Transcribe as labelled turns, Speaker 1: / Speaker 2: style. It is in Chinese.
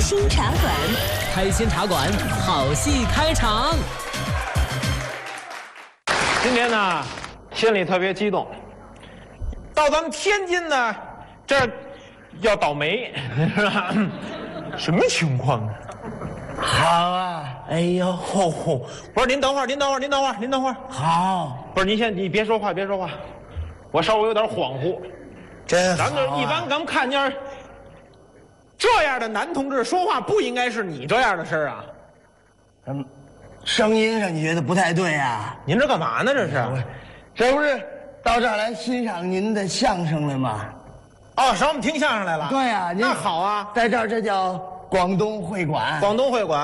Speaker 1: 心茶馆，
Speaker 2: 开心茶馆，好戏开场。
Speaker 3: 今天呢，心里特别激动。到咱们天津呢，这儿要倒霉，是吧？什么情况啊？
Speaker 4: 好啊！
Speaker 3: 哎呦，不是您等会儿，您等会儿。
Speaker 4: 好，
Speaker 3: 不是你别说话，我稍微有点恍惚。
Speaker 4: 真好、啊。
Speaker 3: 咱们这一般咱们看见这样的男同志说话，不应该是你这样的事儿啊。
Speaker 4: 声音上你觉得不太对啊？
Speaker 3: 您这干嘛呢？
Speaker 4: 这不是到这儿来欣赏您的相声了吗？
Speaker 3: 哦，上我们听相声来了。
Speaker 4: 对啊，
Speaker 3: 那好啊，
Speaker 4: 在这儿这叫广东会馆。
Speaker 3: 广东会馆。